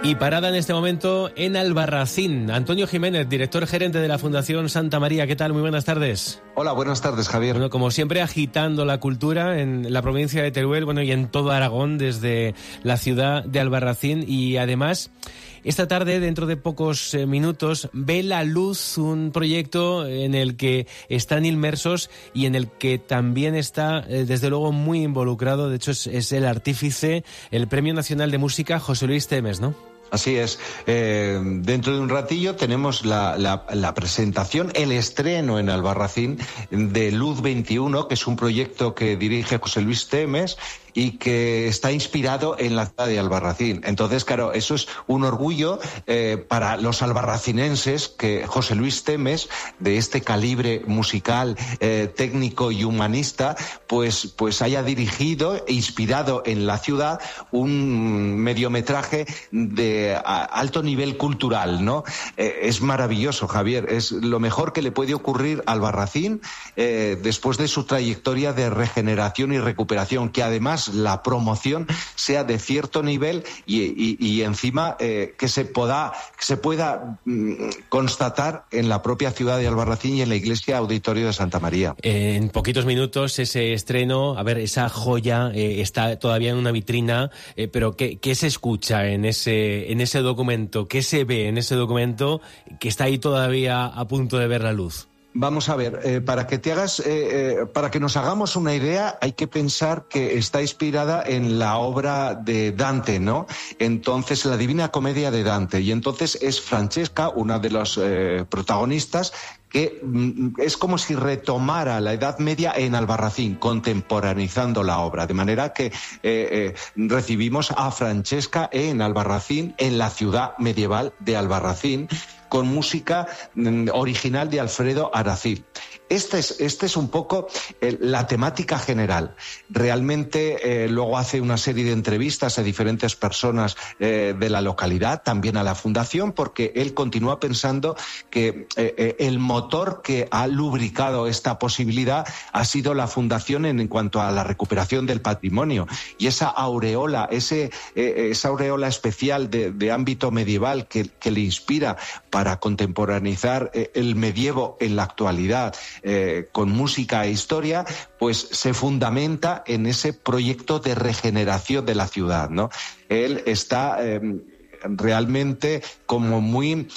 Y parada en este momento en Albarracín. Antonio Jiménez, director gerente de la Fundación Santa María. ¿Qué tal? Muy buenas tardes. Hola, buenas tardes, Javier. Bueno, como siempre, agitando la cultura en la provincia de Teruel, bueno, y en todo Aragón, desde la ciudad de Albarracín. Y además, esta tarde, dentro de pocos minutos, ve la luz un proyecto en el que están inmersos y en el que también está, desde luego, muy involucrado. De hecho, es el artífice, el Premio Nacional de Música, José Luis Temes, ¿no? Así es. Dentro de un ratillo tenemos la presentación, el estreno en Albarracín de Luz 21, que es un proyecto que dirige José Luis Temes y que está inspirado en la ciudad de Albarracín. Entonces, claro, eso es un orgullo para los albarracinenses que José Luis Temes, de este calibre musical, técnico y humanista, pues haya dirigido e inspirado en la ciudad un mediometraje de alto nivel cultural, ¿no? Es maravilloso, Javier. Es lo mejor que le puede ocurrir a Albarracín después de su trayectoria de regeneración y recuperación, que además la promoción sea de cierto nivel y encima que se pueda constatar en la propia ciudad de Albarracín y en la Iglesia Auditorio de Santa María. En poquitos minutos ese estreno, a ver, esa joya está todavía en una vitrina, pero ¿qué se escucha en ese documento? ¿Qué se ve en ese documento que está ahí todavía a punto de ver la luz? Vamos a ver, para que nos hagamos una idea, hay que pensar que está inspirada en la obra de Dante, ¿no? Entonces, la Divina Comedia de Dante. Y entonces es Francesca, una de los protagonistas, que es como si retomara la Edad Media en Albarracín, contemporaneizando la obra. De manera que recibimos a Francesca en Albarracín, en la ciudad medieval de Albarracín, con música original de Alfredo Aracil. Este es un poco la temática general. Realmente luego hace una serie de entrevistas a diferentes personas de la localidad, también a la Fundación, porque él continúa pensando que el motor que ha lubricado esta posibilidad ha sido la Fundación en cuanto a la recuperación del patrimonio. Y esa aureola, esa aureola especial de ámbito medieval que le inspira para contemporaneizar el medievo en la actualidad, con música e historia, pues se fundamenta en ese proyecto de regeneración de la ciudad, ¿no? Él está realmente como muy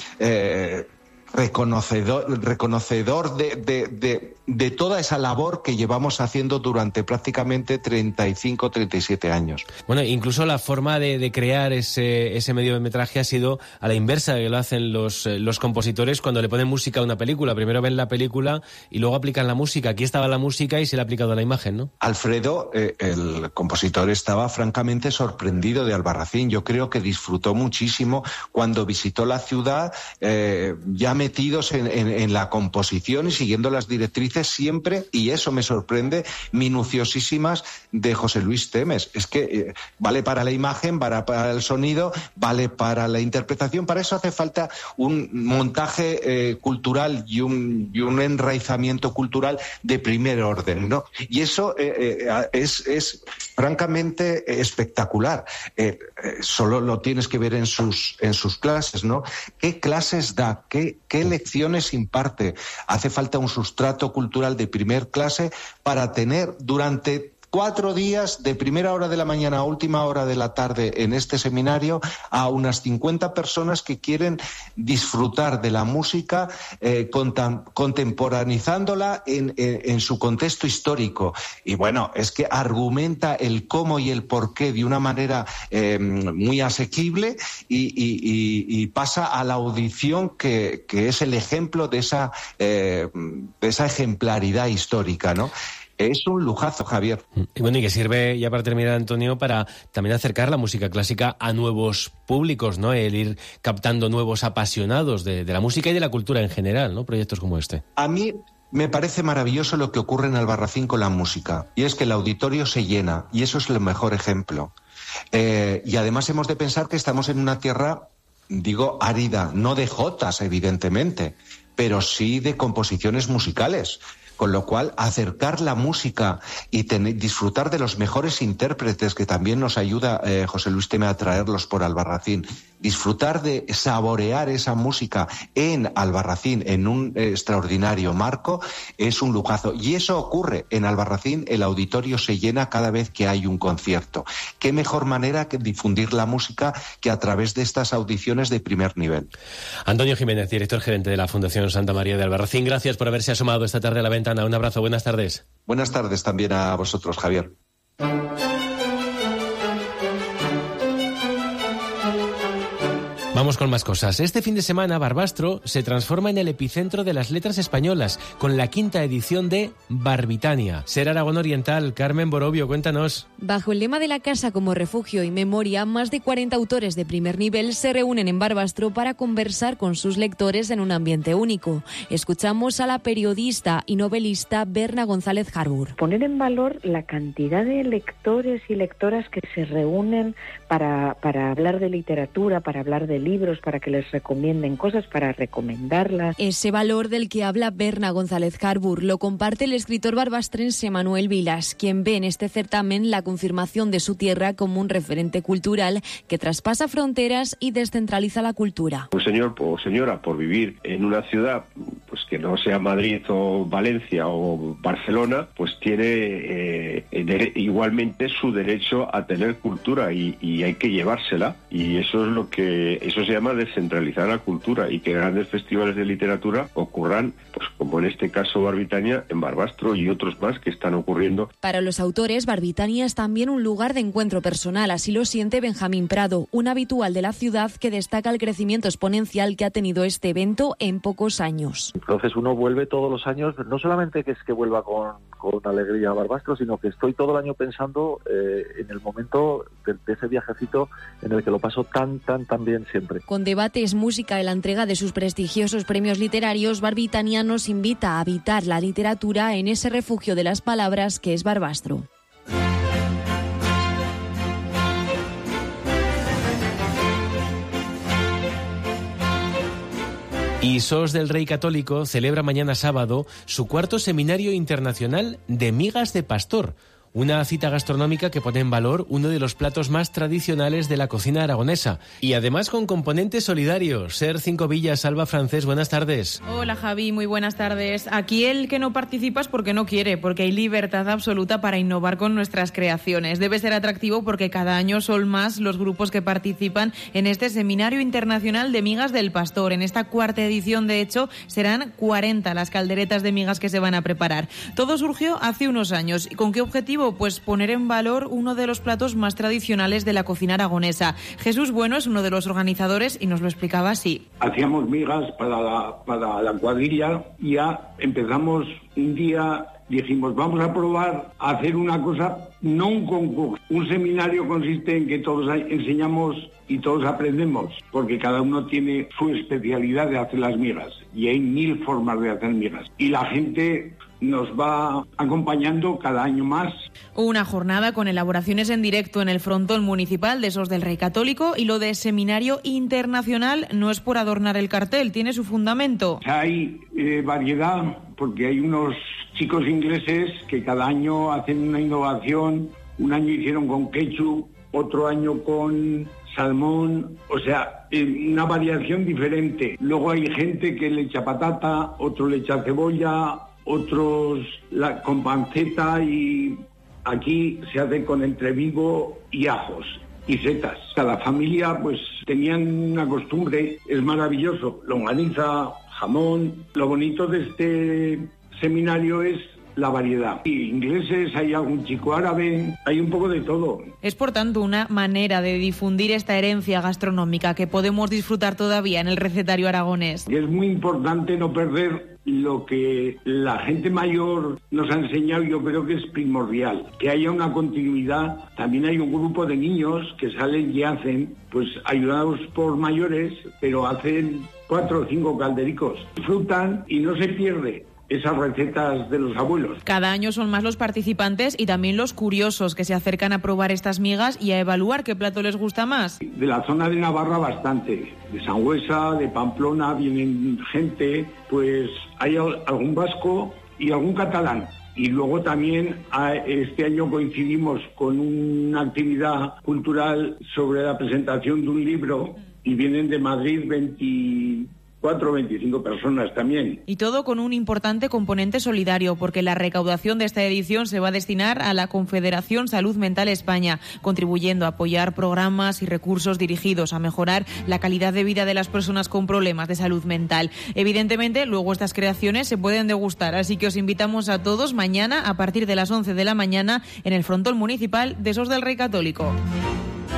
reconocedor de toda esa labor que llevamos haciendo durante prácticamente 35, 37 años. Bueno, incluso la forma de crear ese mediometraje ha sido a la inversa de que lo hacen los compositores cuando le ponen música a una película. Primero ven la película y luego aplican la música. Aquí estaba la música y se le ha aplicado a la imagen, ¿no? Alfredo, el compositor, estaba francamente sorprendido de Albarracín. Yo creo que disfrutó muchísimo cuando visitó la ciudad, ya metidos en la composición y siguiendo las directrices siempre, y eso me sorprende, minuciosísimas de José Luis Temes. Es que vale para la imagen, vale para el sonido, vale para la interpretación. Para eso hace falta un montaje cultural y un enraizamiento cultural de primer orden, ¿no? Y eso es francamente espectacular. Solo lo tienes que ver en sus clases, ¿no? ¿Qué clases da? ¿Qué lecciones imparte? Hace falta un sustrato cultural de primer clase para tener durante 4 días, de primera hora de la mañana a última hora de la tarde, en este seminario, a unas 50 personas que quieren disfrutar de la música, contemporaneizándola en su contexto histórico. Y bueno, es que argumenta el cómo y el por qué de una manera muy asequible y pasa a la audición que es el ejemplo de esa ejemplaridad histórica, ¿no? Es un lujazo, Javier. Y bueno, y que sirve, ya para terminar, Antonio, para también acercar la música clásica a nuevos públicos, ¿no? El ir captando nuevos apasionados de la música y de la cultura en general, ¿no? Proyectos como este. A mí me parece maravilloso lo que ocurre en Albarracín con la música, y es que el auditorio se llena, y eso es el mejor ejemplo. Y además hemos de pensar que estamos en una tierra, digo, árida, no de jotas, evidentemente, pero sí de composiciones musicales. Con lo cual, acercar la música y disfrutar de los mejores intérpretes, que también nos ayuda José Luis Teme a traerlos por Albarracín, disfrutar de saborear esa música en Albarracín, en un extraordinario marco, es un lujazo. Y eso ocurre en Albarracín, el auditorio se llena cada vez que hay un concierto. ¿Qué mejor manera que difundir la música que a través de estas audiciones de primer nivel? Antonio Jiménez, director gerente de la Fundación Santa María de Albarracín, gracias por haberse asomado esta tarde a la ventana. Un abrazo, buenas tardes. Buenas tardes también a vosotros, Javier. Vamos con más cosas. Este fin de semana, Barbastro se transforma en el epicentro de las letras españolas, con la 5ª edición de Barbitania. Ser Aragón Oriental, Carmen Borovio, cuéntanos. Bajo el lema de la casa como refugio y memoria, más de 40 autores de primer nivel se reúnen en Barbastro para conversar con sus lectores en un ambiente único. Escuchamos a la periodista y novelista Berna González Harbour. Poner en valor la cantidad de lectores y lectoras que se reúnen para hablar de literatura, para hablar de libros, para que les recomienden cosas, para recomendarlas. Ese valor del que habla Berna González Harbour lo comparte el escritor barbastrense Manuel Vilas, quien ve en este certamen la confirmación de su tierra como un referente cultural que traspasa fronteras y descentraliza la cultura. Un señor o señora, por vivir en una ciudad pues que no sea Madrid o Valencia o Barcelona, pues tiene igualmente su derecho a tener cultura y hay que llevársela, y eso se llama descentralizar la cultura, y que grandes festivales de literatura ocurran, pues como en este caso Barbitania, en Barbastro y otros más que están ocurriendo. Para los autores, Barbitania es también un lugar de encuentro personal, así lo siente Benjamín Prado, un habitual de la ciudad que destaca el crecimiento exponencial que ha tenido este evento en pocos años. Entonces uno vuelve todos los años, no solamente que vuelva con alegría a Barbastro, sino que estoy todo el año pensando en el momento de ese viajecito en el que lo paso tan bien siempre. Con debates, música y la entrega de sus prestigiosos premios literarios, Barbitania nos invita a habitar la literatura en ese refugio de las palabras que es Barbastro. Y SOS del Rey Católico celebra mañana sábado su 4º Seminario Internacional de Migas de Pastor, una cita gastronómica que pone en valor uno de los platos más tradicionales de la cocina aragonesa. Y además con componente solidario. Ser 5 Villas, Alba Francés, buenas tardes. Hola Javi, muy buenas tardes. Aquí el que no participa es porque no quiere, porque hay libertad absoluta para innovar con nuestras creaciones. Debe ser atractivo porque cada año son más los grupos que participan en este Seminario Internacional de Migas del Pastor. En esta 4ª edición, de hecho, serán 40 las calderetas de migas que se van a preparar. Todo surgió hace unos años. ¿Con qué objetivo? Pues poner en valor uno de los platos más tradicionales de la cocina aragonesa. Jesús Bueno es uno de los organizadores y nos lo explicaba así. Hacíamos migas para la cuadrilla y ya empezamos un día, dijimos, vamos a probar a hacer una cosa, no un concurso. Un seminario consiste en que todos enseñamos y todos aprendemos, porque cada uno tiene su especialidad de hacer las migas y hay 1000 formas de hacer migas. Y la gente nos va acompañando cada año más. Una jornada con elaboraciones en directo en el frontón municipal de SOS del Rey Católico, y lo de Seminario Internacional no es por adornar el cartel, tiene su fundamento. Hay variedad, porque hay unos chicos ingleses que cada año hacen una innovación. Un año hicieron con ketchup, otro año con salmón, o sea, una variación diferente. Luego hay gente que le echa patata, otro le echa cebolla, otros con panceta, y aquí se hace con entrevigo y ajos y setas. Cada familia pues tenían una costumbre, es maravilloso, longaniza, jamón. Lo bonito de este seminario es la variedad. Y ingleses, hay algún chico árabe, hay un poco de todo. Es por tanto una manera de difundir esta herencia gastronómica que podemos disfrutar todavía en el recetario aragonés. Y es muy importante no perder lo que la gente mayor nos ha enseñado. Yo creo que es primordial, que haya una continuidad. También hay un grupo de niños que salen y hacen, pues ayudados por mayores, pero hacen 4 o 5 caldericos. Disfrutan y no se pierde esas recetas de los abuelos. Cada año son más los participantes y también los curiosos que se acercan a probar estas migas y a evaluar qué plato les gusta más. De la zona de Navarra bastante, de Sangüesa, de Pamplona, vienen gente, pues hay algún vasco y algún catalán. Y luego también este año coincidimos con una actividad cultural sobre la presentación de un libro y vienen de Madrid 24 o 25 personas también. Y todo con un importante componente solidario, porque la recaudación de esta edición se va a destinar a la Confederación Salud Mental España, contribuyendo a apoyar programas y recursos dirigidos a mejorar la calidad de vida de las personas con problemas de salud mental. Evidentemente, luego estas creaciones se pueden degustar, así que os invitamos a todos mañana a partir de las 11 de la mañana en el frontón municipal de Sos del Rey Católico.